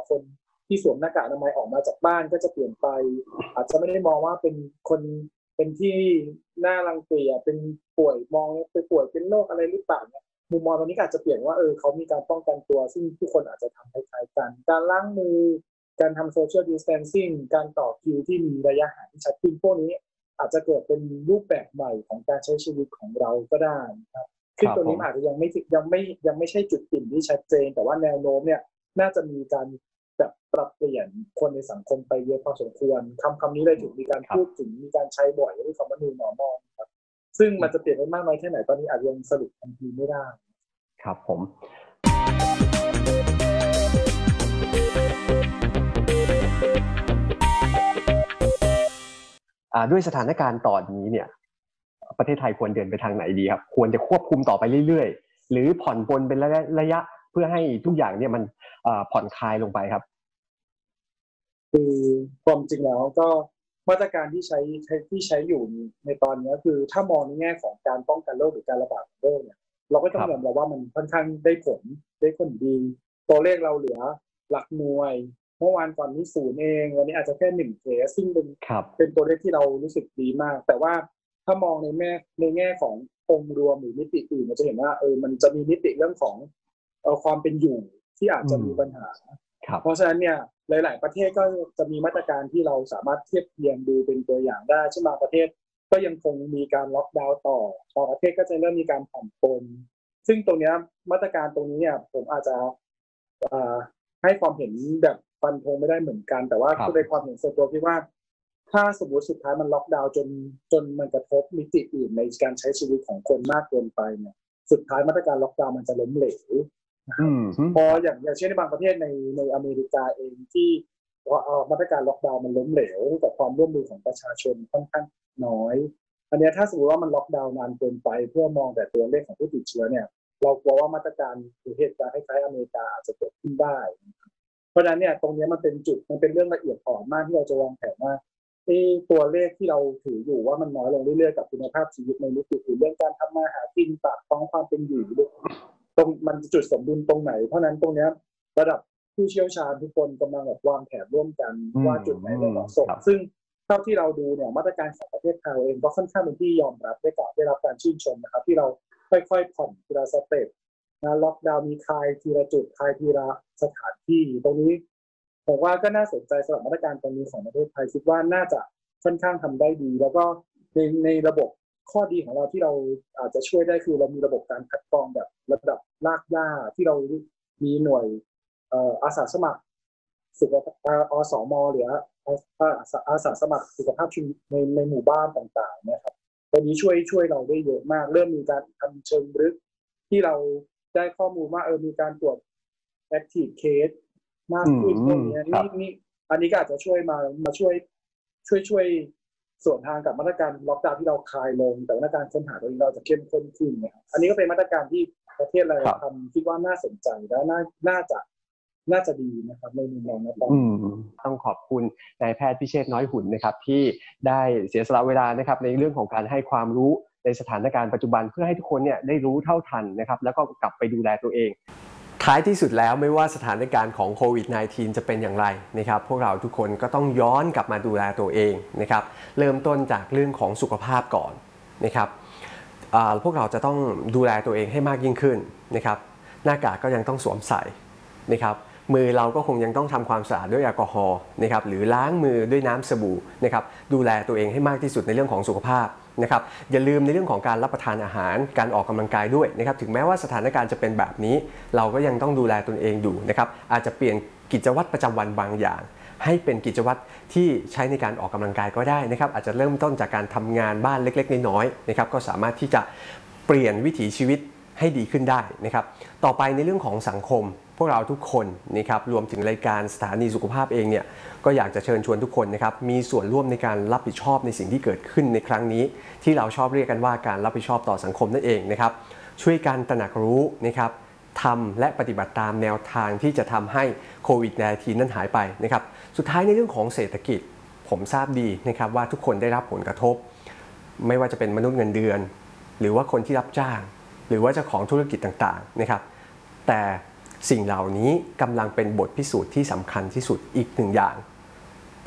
คนที่สวมหน้ากากอนามัยออกมาจากบ้านก็จะเปลี่ยนไปอาจจะไม่ได้มองว่าเป็นคนเป็นที่น่ารังเกียจเป็นป่วยมองเป็นป่วยเป็นโรคอะไรหรือเปล่าเนี่ยมุมมองตรงนี้อาจจะเปลี่ยนว่าเขามีการป้องกันตัวซึ่งทุกคนอาจจะทำคล้ายๆกันการล้างมือการทำโซเชียลดิสแทนซิ่งการต่อคิวที่มีระยะห่างที่ชัดเจนพวกนี้อาจจะเกิดเป็นรูปแบบใหม่ของการใช้ชีวิตของเราก็ได้ครับซึ่งตัวนี้อาจจะยังไม่ใช่จุดเปลี่ยนที่ชัดเจนแต่ว่าแนวโน้มเนี่ยน่าจะมีการแบบปรับเปลี่ยนคนในสังคมไปเยอะพอสมควรคำนี้เลยถูกมีการพูดถึงมีการใช้บ่อยด้วยคำว่า new normal ครับซึ่งมันจะเปลี่ยนได้มากน้อยแค่ไหนตอนนี้อาจจะยังสรุปทันทีไม่ได้ครับผมด้วยสถานการณ์ตอนนี้เนี่ยประเทศไทยควรเดินไปทางไหนดีครับควรจะควบคุมต่อไปเรื่อยๆหรือผ่อนปลนเป็นระยะเพื่อให้ทุกอย่างเนี่ยมันผ่อนคลายลงไปครับคือความจริงแล้วก็มาตรการที่ใช้อยู่ในตอนนี้คือถ้ามองในแง่ของการป้องกันโรคหรือการระบาดของโรคเนี่ยเราก็ต้องยอมรับว่ามันค่อนข้างได้ผลดีตัวเลขเราเหลือหลักหน่วยเมื่อวานก่อนนี้0เองวันนี้อาจจะแค่1เคสซึ่งเป็นตัวเลขที่เรารู้สึกดีมากแต่ว่าถ้ามองในแง่ขององค์รวมหรือมิติอื่นเราจะเห็นว่ามันจะมีมิติเรื่องของความเป็นอยู่ที่อาจจะมีปัญหาเพราะฉะนั้นเนี่ยหลายๆประเทศก็จะมีมาตรการที่เราสามารถเทียบเทียงดูเป็นตัวอย่างได้เช่นบางประเทศก็ยังคงมีการล็อกดาวน์ต่อบางประเทศก็จะเริ่มมีการผ่อนปลนซึ่งตรงนี้มาตรการตรงนี้เนี่ยผมอาจจะให้ความเห็นแบบฟันธงไม่ได้เหมือนกันแต่ว่าคือในความเห็นส่วนตัวคิดว่าถ้าสมมติสุดท้ายมันล็อกดาวน์จนมันกระทบมิติอื่นในการใช้ชีวิตของคนมากเกินไปเนี่ยสุดท้ายมาตรการล็อกดาวน์มันจะล้มเหลวพออย่างเช่นในบางประเทศในอเมริกาเองที่มาตรการล็อกดาวน์มันล้มเหลวกับความร่วมมือของประชาชนค่อนข้างน้อยอันนี้ถ้าสมมติว่ามันล็อกดาวน์นานเกินไปเพื่อมองแต่ตัวเลขของผู้ติดเชื้อเนี่ยเรากลัวว่ามาตรการหรือเหตุการณ์คล้ายๆอเมริกาอาจจะเกิดขึ้นได้เพราะฉะนั้นเนี่ยตรงนี้มันเป็นเรื่องละเอียดอ่อนมากที่เราจะวางแผนว่าตัวเลขที่เราถืออยู่ว่ามันน้อยลงเรื่อยๆกับคุณภาพชีวิตในมิติอื่นเรื่องการทำมาหากินปากท้องความเป็นอยู่ตรงมันจุดสมดุลตรงไหนเพราะนั้นตรงนี้ระดับผู้เชี่ยวชาญทุกคนกำลังแบบวางแผนร่วมกันว่าจุดไหนเหมาะสมซึ่งเท่าที่เราดูเนี่ยมาตรการของประเทศไทยเองก็ค่อนข้างเป็นที่ยอมรับได้รับการชื่นชมนะครับที่เราค่อยๆผ่อนทีละสเต็ปนะล็อกดาวน์มีคลายทีละจุดคลายทีละสถานที่ตรงนี้ผมว่าก็น่าสนใจสำหรับมาตรการตรงนี้ของประเทศไทยคิดว่าน่าจะค่อนข้างทำได้ดีแล้วก็ในระบบข้อดีของเราที่เราอาจจะช่วยได้คือเรามีระบบการคัดกรองแบบระดับรากหญ้าที่เรามีหน่วยอาสาสมัครสุขอสมหรืออาสาสมัครสุขภาพชีวิตในหมู่บ้านต่างๆเนี่ยครับตัวนี้ช่วยเราได้เยอะมากเริ่มมีการทำเชิงลึกที่เราได้ข้อมูลว่ามีการตรวจ active case มากขึ้นพวกนี้นี่อันนี้ก็อาจจะช่วยมาช่วยส่วนทางกับมาตรการล็อกดาวน์ที่เราคลายลงแต่มาตรการค้นหาตัวนี้เราจะเข้มข้นขึ้นนะครับอันนี้ก็เป็นมาตรการที่ประเทศเราทำคิดว่าน่าสนใจและน่าจะดีนะครับในมุมมองนะครับต้องขอบคุณนายแพทย์พิเชษฐ์น้อยหุ่นนะครับที่ได้เสียสละเวลานะครับในเรื่องของการให้ความรู้ในสถานการณ์ปัจจุบันเพื่อให้ทุกคนเนี่ยได้รู้เท่าทันนะครับแล้วก็กลับไปดูแลตัวเองท้ายที่สุดแล้วไม่ว่าสถานการณ์ของโควิด -19 จะเป็นอย่างไรนะครับพวกเราทุกคนก็ต้องย้อนกลับมาดูแลตัวเองนะครับเริ่มต้นจากเรื่องของสุขภาพก่อนนะครับพวกเราจะต้องดูแลตัวเองให้มากยิ่งขึ้นนะครับหน้ากากก็ยังต้องสวมใส่นะครับมือเราก็คงยังต้องทำความสะอาดด้วยแอลกอฮอล์นะครับหรือล้างมือด้วยน้ำสบู่นะครับดูแลตัวเองให้มากที่สุดในเรื่องของสุขภาพนะครับอย่าลืมในเรื่องของการรับประทานอาหารการออกกำลังกายด้วยนะครับถึงแม้ว่าสถานการณ์จะเป็นแบบนี้เราก็ยังต้องดูแลตนเองอยู่นะครับอาจจะเปลี่ยนกิจวัตรประจำวันบางอย่างให้เป็นกิจวัตรที่ใช้ในการออกกำลังกายก็ได้นะครับอาจจะเริ่มต้นจากการทำงานบ้านเล็กๆน้อยๆนะครับก็สามารถที่จะเปลี่ยนวิถีชีวิตให้ดีขึ้นได้นะครับต่อไปในเรื่องของสังคมพวกเราทุกคนนะครับรวมถึงรายการสถานีสุขภาพเองเนี่ยก็อยากจะเชิญชวนทุกคนนะครับมีส่วนร่วมในการรับผิดชอบในสิ่งที่เกิดขึ้นในครั้งนี้ที่เราชอบเรียกกันว่าการรับผิดชอบต่อสังคมนั่นเองนะครับช่วยกันตระหนักรู้นะครับทำและปฏิบัติตามแนวทางที่จะทำให้โควิด -19 นั้นหายไปนะครับสุดท้ายในเรื่องของเศรษฐกิจผมทราบดีนะครับว่าทุกคนได้รับผลกระทบไม่ว่าจะเป็นมนุษย์เงินเดือนหรือว่าคนที่รับจ้างหรือว่าเจ้าของธุรกิจต่างๆนะครับแต่สิ่งเหล่านี้กำลังเป็นบทพิสูจน์ที่สำคัญที่สุดอีกหนึ่งอย่าง